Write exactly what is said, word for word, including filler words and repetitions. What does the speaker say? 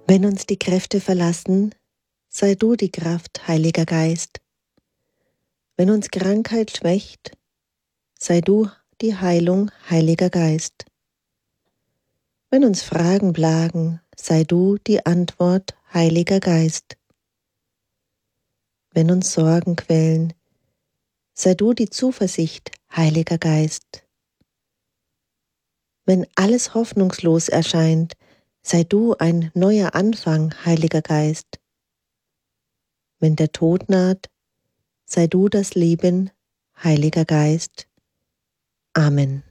Wenn uns die Kräfte verlassen, sei du die Kraft, Heiliger Geist. Wenn uns Krankheit schwächt, sei du die Heilung, Heiliger Geist. Wenn uns Fragen plagen, sei du die Antwort, Heiliger Geist. Wenn uns Sorgen quälen, sei du die Zuversicht, Heiliger Geist. Wenn alles hoffnungslos erscheint, sei du ein neuer Anfang, Heiliger Geist. Wenn der Tod naht, sei du das Leben, Heiliger Geist. Amen.